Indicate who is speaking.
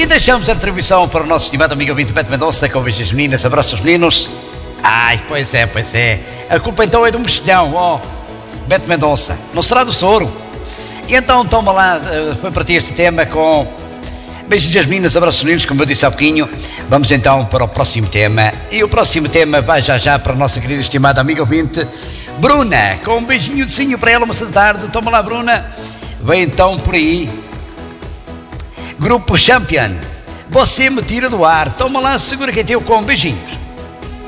Speaker 1: E deixamos a atribuição para o nosso estimado amigo ouvinte Beto Mendonça, com beijos meninas, abraços meninos. Ai, pois é. A culpa então é do mexilhão, ó, Beto Mendonça. Não será do soro. E então toma lá, foi para ti este tema com beijos meninas, abraços meninos, como eu disse há pouquinho. Vamos então para o próximo tema. E o próximo tema vai já para a nossa querida estimada amiga ouvinte Bruna, com um beijinho de sinho para ela uma da tarde. Toma lá, Bruna. Vem então por aí. Grupo Champion, você me tira do ar. Toma lá, segura que é teu com beijinhos.